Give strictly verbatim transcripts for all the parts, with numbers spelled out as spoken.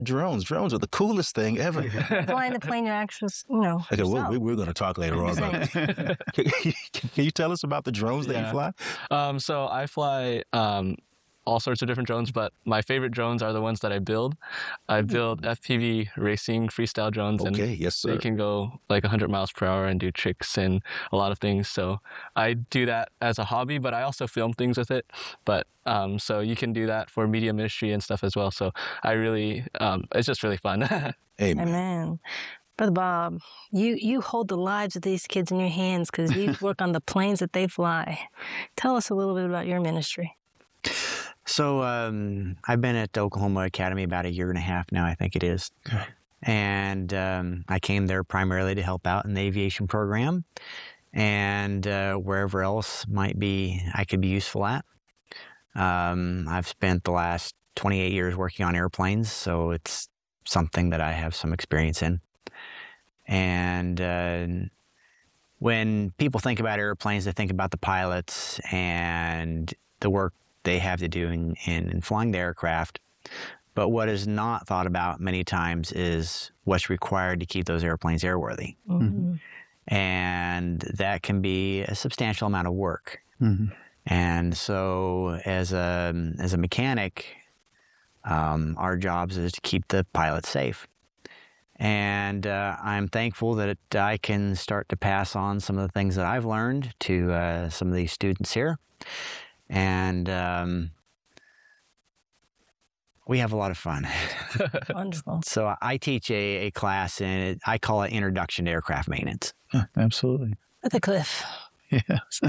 drones. Drones are the coolest thing ever. Flying the plane, you're actually, you know. Okay, we, we, we're going to talk later on. About can, can you tell us about the drones that yeah. you fly? Um, so I fly um, all sorts of different drones, but my favorite drones are the ones that I build. I build F P V racing freestyle drones, okay, and yes, sir. they can go like one hundred miles per hour and do tricks and a lot of things. So I do that as a hobby, but I also film things with it. But um, so you can do that for media ministry and stuff as well. So I really, um, it's just really fun. Amen. Amen. Brother Bob, you, you hold the lives of these kids in your hands because you work on the planes that they fly. Tell us a little bit about your ministry. So um, I've been at Oklahoma Academy about a year and a half now, I think it is. Okay. And um, I came there primarily to help out in the aviation program and uh, wherever else might be I could be useful at. Um, I've spent the last twenty-eight years working on airplanes, so it's something that I have some experience in. And uh, when people think about airplanes, they think about the pilots and the work they have to do in, in, in flying the aircraft. But what is not thought about many times is what's required to keep those airplanes airworthy. Mm-hmm. And that can be a substantial amount of work. Mm-hmm. And so as a, as a mechanic, um, our jobs is to keep the pilot safe. And uh, I'm thankful that it, I can start to pass on some of the things that I've learned to uh, some of these students here. And um, we have a lot of fun. Wonderful. So I teach a, a class, and I call it Introduction to Aircraft Maintenance. Yeah, absolutely. Brother Cliff, Yes.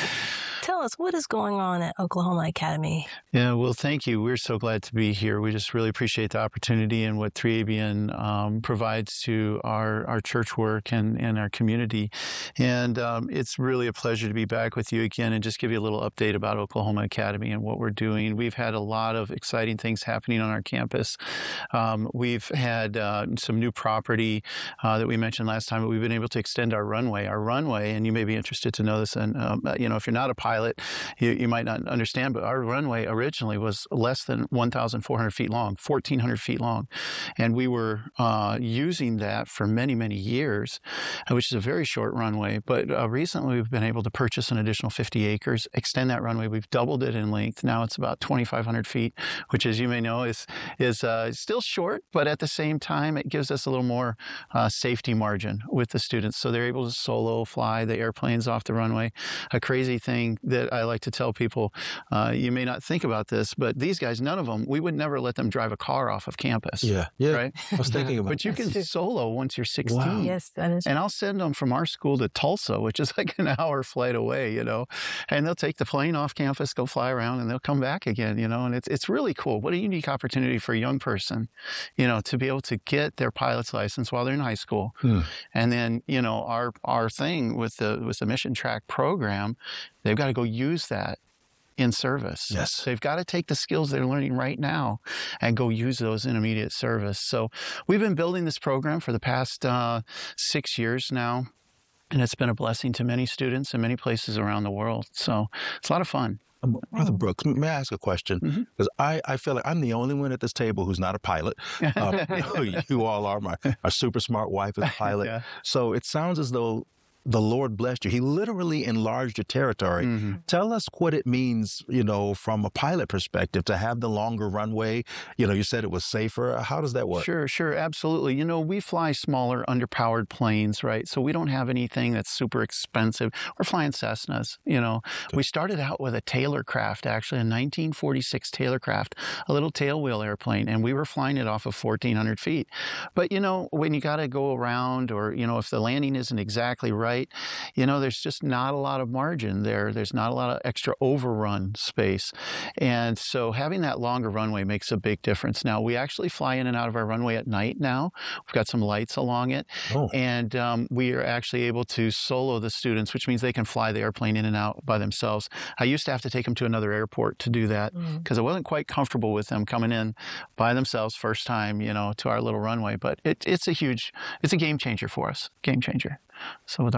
tell us what is going on at Oklahoma Academy. Yeah, well, thank you. We're so glad to be here. We just really appreciate the opportunity and what three A B N um, provides to our, our church work and, and our community. And um, it's really a pleasure to be back with you again and just give you a little update about Oklahoma Academy and what we're doing. We've had a lot of exciting things happening on our campus. Um, we've had uh, some new property uh, that we mentioned last time, but we've been able to extend our runway. Our runway, and you may be interested to know this, and um, you know, if you're not a pilot, you, you might not understand, but our runway originally was less than one thousand four hundred feet long, fourteen hundred feet long. And we were uh, using that for many, many years, which is a very short runway. But uh, recently we've been able to purchase an additional fifty acres, extend that runway. We've doubled it in length. Now it's about twenty-five hundred feet, which, as you may know, is, is uh, still short, but at the same time, it gives us a little more uh, safety margin with the students. So they're able to solo fly the airplanes off the runway. A crazy thing that I like to tell people, uh, you may not think about this, but these guys, none of them, we would never let them drive a car off of campus. Yeah, yeah. Right? I was thinking about But you can solo once you're sixteen. Wow. Yes, that is. And I'll send them from our school to Tulsa, which is like an hour flight away, you know, and they'll take the plane off campus, go fly around, and they'll come back again, you know, and it's, it's really cool. What a unique opportunity for a young person, you know, to be able to get their pilot's license while they're in high school. Hmm. And then, you know, our, our thing with the, with the Mission Track program, they've got to go use that in service. Yes. They've got to take the skills they're learning right now and go use those in immediate service. So we've been building this program for the past uh, six years now, and it's been a blessing to many students in many places around the world. So it's a lot of fun. Um, Brother Brooks, may I ask a question? Because Mm-hmm. I, I feel like I'm the only one at this table who's not a pilot. Uh, you, you all are. My, my super smart wife is a pilot. Yeah. So it sounds as though the Lord blessed you. He literally enlarged your territory. Mm-hmm. Tell us what it means, you know, from a pilot perspective to have the longer runway. You know, you said it was safer. How does that work? Sure, sure, absolutely. You know, we fly smaller, underpowered planes, right? So we don't have anything that's super expensive. We're flying Cessnas, you know. We started out with a Taylor craft, actually, a nineteen forty-six Taylor craft, a little tailwheel airplane, and we were flying it off of fourteen hundred feet. But, you know, when you got to go around, or, you know, if the landing isn't exactly right, you know, there's just not a lot of margin there. There's not a lot of extra overrun space. And so having that longer runway makes a big difference. Now, we actually fly in and out of our runway at night now. We've got some lights along it. Oh. And um, we are actually able to solo the students, which means they can fly the airplane in and out by themselves. I used to have to take them to another airport to do that because mm. I wasn't quite comfortable with them coming in by themselves first time, you know, to our little runway. But it, it's a huge, it's a game changer for us, game changer. So with our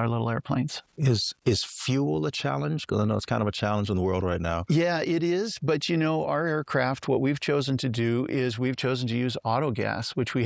our little airplanes. Is is fuel a challenge? Because I know it's kind of a challenge in the world right now. Yeah, it is. But, you know, our aircraft, what we've chosen to do is we've chosen to use autogas, which we